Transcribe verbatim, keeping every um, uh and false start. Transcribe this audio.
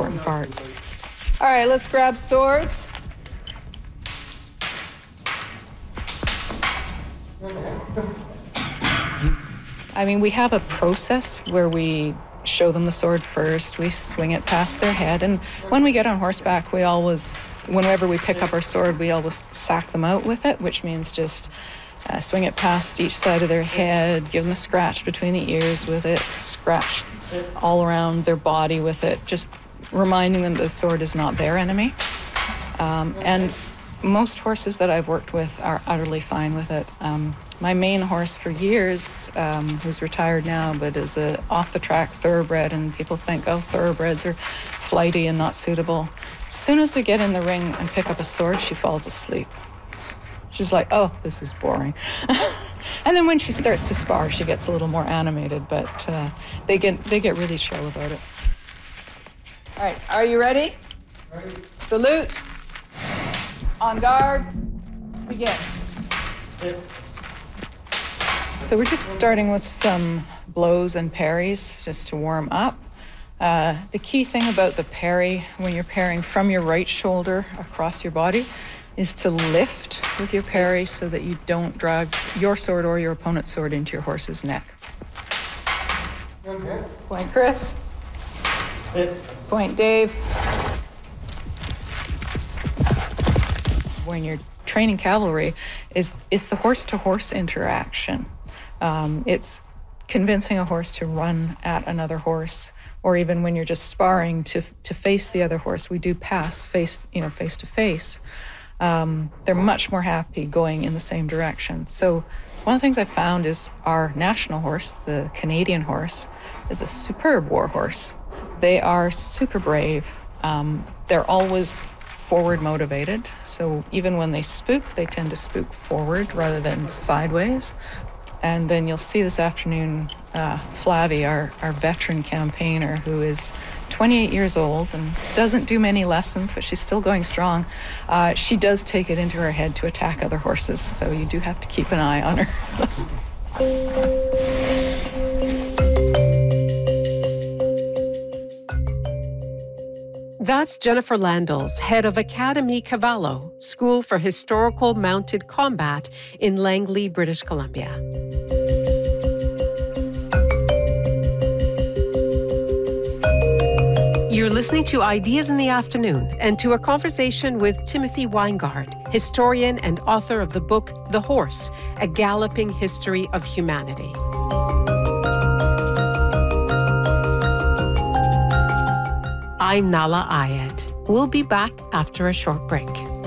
important part. All right, let's grab swords. I mean, we have a process where we show them the sword first, we swing it past their head, and when we get on horseback, we always, whenever we pick up our sword, we always sack them out with it, which means just uh, swing it past each side of their head, give them a scratch between the ears with it, scratch all around their body with it, just reminding them the sword is not their enemy. Um, and most horses that I've worked with are utterly fine with it. Um, my main horse for years, um, who's retired now, but is a off-the-track thoroughbred, and people think, oh, thoroughbreds are flighty and not suitable. As soon as we get in the ring and pick up a sword, she falls asleep. She's like, oh, this is boring. And then when she starts to spar, she gets a little more animated, but uh, they get they get really chill about it. All right, are you ready? Ready. Salute. On guard. Begin. Yeah. So we're just starting with some blows and parries just to warm up. Uh, the key thing about the parry, when you're parrying from your right shoulder across your body, is to lift with your parry so that you don't drag your sword or your opponent's sword into your horse's neck. Okay. Point Chris. Yeah. Point Dave. When you're training cavalry, is it's the horse-to-horse interaction. Um, it's convincing a horse to run at another horse, or even when you're just sparring to to face the other horse. We do pass face, you know, face to face. Um, they're much more happy going in the same direction. So one of the things I found is our national horse, the Canadian horse, is a superb war horse. They are super brave. Um, they're always forward motivated. So even when they spook, they tend to spook forward rather than sideways. And then you'll see this afternoon, uh, Flavie, our, our veteran campaigner, who is twenty-eight years old and doesn't do many lessons, but she's still going strong. Uh, she does take it into her head to attack other horses, so you do have to keep an eye on her. That's Jennifer Landels, head of Academy Cavallo, School for Historical Mounted Combat in Langley, British Columbia. You're listening to Ideas in the Afternoon and to a conversation with Timothy Weingard, historian and author of the book The Horse, A Galloping History of Humanity. I'm Nahlah Ayed. We'll be back after a short break.